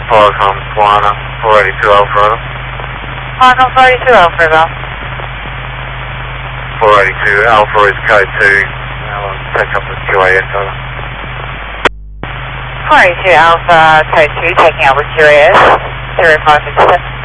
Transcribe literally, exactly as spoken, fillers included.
Qualcomm Swana, four eighty-two Alpha. Qualcomm four eighty-two Alpha, Bell. four eighty-two Alpha is code two. Now I'll take up the Q A S over. four eighty-two Alpha, code two, taking out with Q A S, zero five six seven.